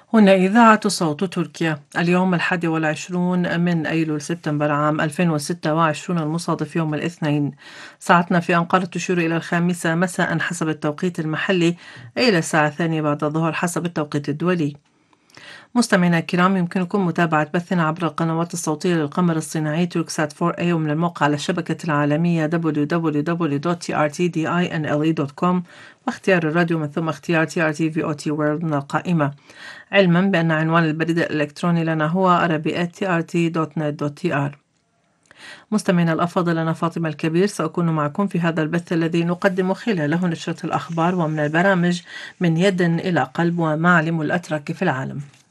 هنا إذاعة صوت تركيا. اليوم 21 من أيلول سبتمبر عام 2026 المصادف يوم الاثنين. ساعتنا في أنقرة تشير إلى 5 مساء حسب التوقيت المحلي، أي إلى الساعة 2 بعد الظهر حسب التوقيت الدولي. مستمعينا الكرام، يمكنكم متابعة بثنا عبر القنوات الصوتية للقمر الصناعي توركسات 4A، ومن الموقع على الشبكة العالمية www.trtdinle.com، واختيار الراديو من ثم اختيار TRT VOT World من القائمة، علما بأن عنوان البريد الإلكتروني لنا هو arabi@trt.net.tr. مستمعينا الأفاضل، أنا فاطمة الكبير سأكون معكم في هذا البث الذي نقدم خلاله نشرة الأخبار ومن البرامج من يد إلى قلب ومعالم الأتراك في العالم.